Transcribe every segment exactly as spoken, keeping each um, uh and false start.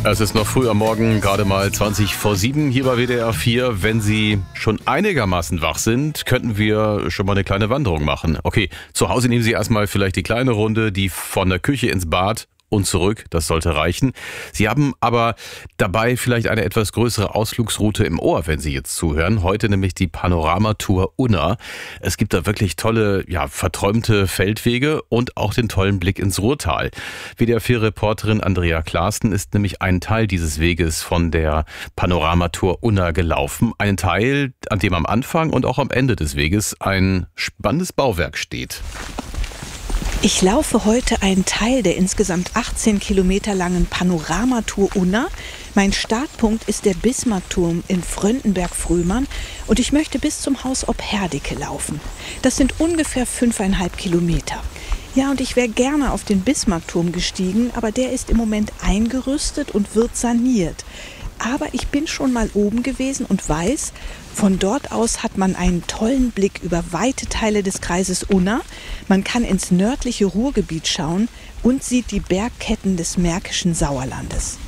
Es ist noch früh am Morgen, gerade mal zwanzig vor sieben hier bei W D R vier. Wenn Sie schon einigermaßen wach sind, könnten wir schon mal eine kleine Wanderung machen. Okay, zu Hause nehmen Sie erstmal vielleicht die kleine Runde, die von der Küche ins Bad und zurück, das sollte reichen. Sie haben aber dabei vielleicht eine etwas größere Ausflugsroute im Ohr, wenn Sie jetzt zuhören. Heute nämlich die Panorama-Tour Unna. Es gibt da wirklich tolle, ja, verträumte Feldwege und auch den tollen Blick ins Ruhrtal. W D R vier-Reporterin Andrea Klaasten ist nämlich einen Teil dieses Weges von der Panorama-Tour Unna gelaufen. Einen Teil, an dem am Anfang und auch am Ende des Weges ein spannendes Bauwerk steht. Ich laufe heute einen Teil der insgesamt achtzehn Kilometer langen Panorama-Tour Unna. Mein Startpunkt ist der Bismarckturm in Fröndenberg-Fröhmann und ich möchte bis zum Haus Opherdicke laufen. Das sind ungefähr fünfeinhalb Kilometer. Ja, und ich wäre gerne auf den Bismarckturm gestiegen, aber der ist im Moment eingerüstet und wird saniert. Aber ich bin schon mal oben gewesen und weiß, von dort aus hat man einen tollen Blick über weite Teile des Kreises Unna. Man kann ins nördliche Ruhrgebiet schauen und sieht die Bergketten des Märkischen Sauerlandes.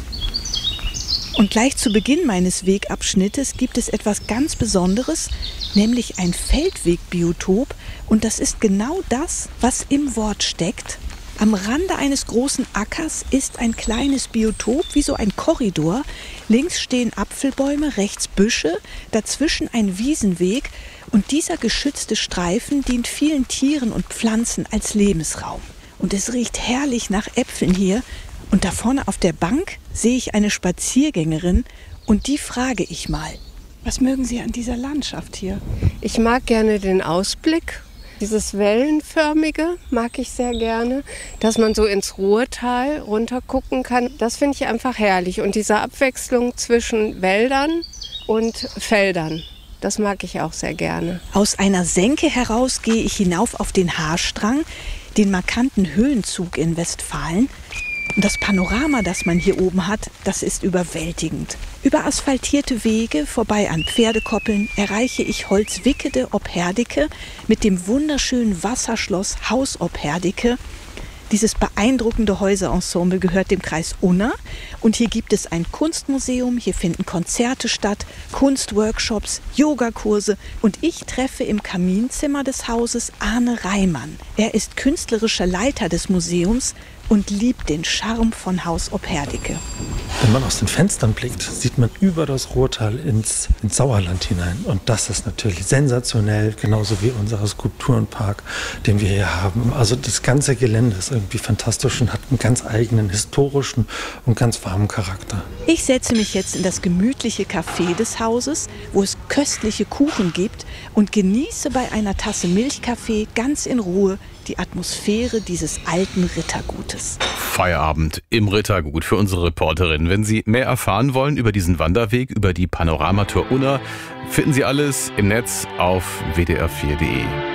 Und gleich zu Beginn meines Wegabschnittes gibt es etwas ganz Besonderes, nämlich ein Feldwegbiotop. Und das ist genau das, was im Wort steckt. Am Rande eines großen Ackers ist ein kleines Biotop, wie so ein Korridor. Links stehen Apfelbäume, rechts Büsche, dazwischen ein Wiesenweg. Und dieser geschützte Streifen dient vielen Tieren und Pflanzen als Lebensraum. Und es riecht herrlich nach Äpfeln hier. Und da vorne auf der Bank sehe ich eine Spaziergängerin und die frage ich mal. Was mögen Sie an dieser Landschaft hier? Ich mag gerne den Ausblick. Dieses Wellenförmige mag ich sehr gerne, dass man so ins Ruhrtal runter gucken kann. Das finde ich einfach herrlich. Und diese Abwechslung zwischen Wäldern und Feldern, das mag ich auch sehr gerne. Aus einer Senke heraus gehe ich hinauf auf den Haarstrang, den markanten Höhenzug in Westfalen. Und das Panorama, das man hier oben hat, das ist überwältigend. Über asphaltierte Wege, vorbei an Pferdekoppeln, erreiche ich Holzwickede Opherdicke mit dem wunderschönen Wasserschloss Haus Opherdicke. Dieses beeindruckende Häuserensemble gehört dem Kreis Unna. Und hier gibt es ein Kunstmuseum, hier finden Konzerte statt, Kunstworkshops, Yogakurse. Und ich treffe im Kaminzimmer des Hauses Arne Reimann. Er ist künstlerischer Leiter des Museums und liebt den Charme von Haus Opherdicke. Wenn man aus den Fenstern blickt, sieht man über das Ruhrtal ins, ins Sauerland hinein. Und das ist natürlich sensationell, genauso wie unser Skulpturenpark, den wir hier haben. Also das ganze Gelände ist irgendwie fantastisch und hat einen ganz eigenen historischen und ganz warmen Charakter. Ich setze mich jetzt in das gemütliche Café des Hauses, wo es köstliche Kuchen gibt und genieße bei einer Tasse Milchkaffee ganz in Ruhe die Atmosphäre dieses alten Rittergutes. Feierabend im Rittergut für unsere Reporterin. Wenn Sie mehr erfahren wollen über diesen Wanderweg, über die Panorama-Tour Unna, finden Sie alles im Netz auf w d r vier punkt d e.